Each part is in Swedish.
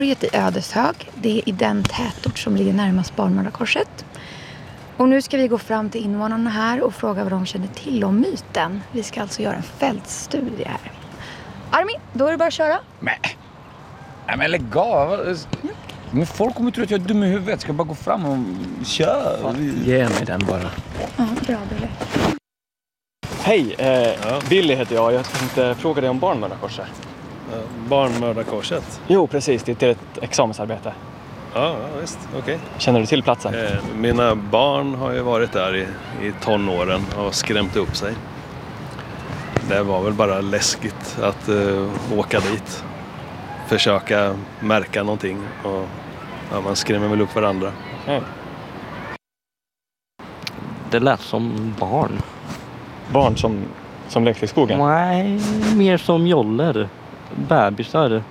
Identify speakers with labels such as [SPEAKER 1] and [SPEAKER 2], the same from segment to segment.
[SPEAKER 1] I Ödeshög. Det är i den tätort som ligger närmast Barnmördarkorset. Och nu ska vi gå fram till invånarna här och fråga vad de känner till om myten. Vi ska alltså göra en fältstudie här. Armin, då är det bara att köra.
[SPEAKER 2] Nej men lägg av. Men folk kommer tro att jag är dum i huvudet. Ska jag bara gå fram och köra?
[SPEAKER 3] Ja, ge mig den bara.
[SPEAKER 1] Ja, bra Billy.
[SPEAKER 3] Hej, Billy heter jag. Jag tänkte fråga dig om Barnmördarkorset.
[SPEAKER 4] Barnmördarkorset?
[SPEAKER 3] Jo, precis. Det är till ett examensarbete.
[SPEAKER 4] Ja, visst. Okej.
[SPEAKER 3] Känner du till platsen?
[SPEAKER 4] Mina barn har ju varit där i tonåren och skrämt upp sig. Det var väl bara läskigt att åka dit. Försöka märka någonting. Och ja, man skrämmer väl upp varandra.
[SPEAKER 3] Mm.
[SPEAKER 5] Det lät som barn.
[SPEAKER 3] Barn som lekte i skogen?
[SPEAKER 5] Nej, mer som joller. Bebisar.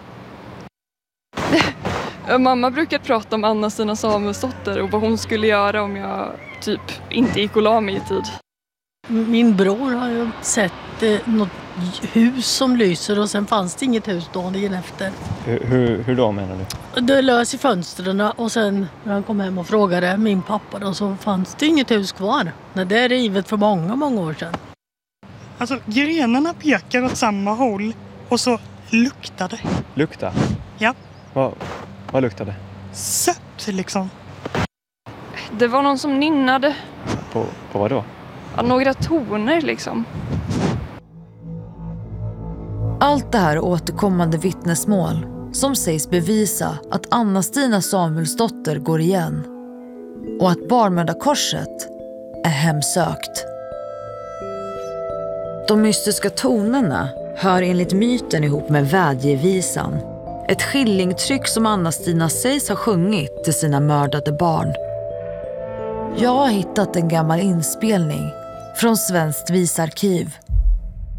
[SPEAKER 6] Mamma brukar prata om Anna-Stina Samuelsdotter och vad hon skulle göra om jag typ inte gick och la mig i tid.
[SPEAKER 7] Min bror har ju sett något hus som lyser och sen fanns det inget hus dagen efter.
[SPEAKER 3] Hur då menar du?
[SPEAKER 7] Det lös i fönstren och sen när han kom hem och frågade min pappa då, så fanns det inget hus kvar. Nej, det är rivet för många år sedan.
[SPEAKER 8] Alltså grenarna pekar åt samma håll och så luktar det.
[SPEAKER 3] Lukta?
[SPEAKER 8] Ja.
[SPEAKER 3] Vad luktade?
[SPEAKER 8] Sött liksom.
[SPEAKER 6] Det var någon som nynnade.
[SPEAKER 3] På vad då?
[SPEAKER 6] Ja, några toner liksom.
[SPEAKER 9] Allt det här återkommande vittnesmål som sägs bevisa att Anna-Stina Samuelsdotter går igen och att Barnmördarkorset är hemsökt. De mystiska tonerna hör enligt myten ihop med vädjevisan, ett skillingtryck som Anna-Stina sägs ha sjungit till sina mördade barn. Jag har hittat en gammal inspelning från Svenskt visarkiv